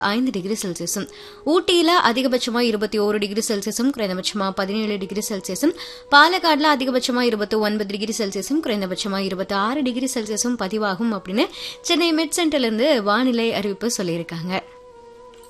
5 degree செல்சியஸும், ஊட்டியில அதிகபட்சமா 21 டிகிரி செல்சியஸும் குறைந்தபட்சமா 17 டிகிரி செல்சியஸும், பாலக்காடுல அதிகபட்சமா 29 டிகிரி செல்சியஸும் குறைந்தபட்சமா 26 டிகிரி செல்சியஸும் பதிவாகும் அப்படின்னு சென்னை மெட் சென்டர்ல இருந்து வானிலை அறிவிப்பு சொல்லியிருக்காங்க.